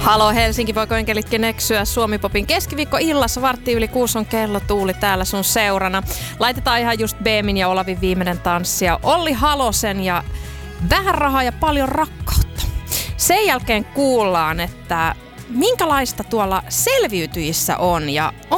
Halo Helsinki, voiko enkelitkin eksyä Suomi-popin keskiviikko-illassa, 5:15 on kello, Tuuli täällä sun seurana. Laitetaan ihan just Beemin ja Olavin viimeinen tanssi ja Olli Halosen ja vähän rahaa ja paljon rakkautta. Sen jälkeen kuullaan, että minkälaista tuolla selviytyissä on ja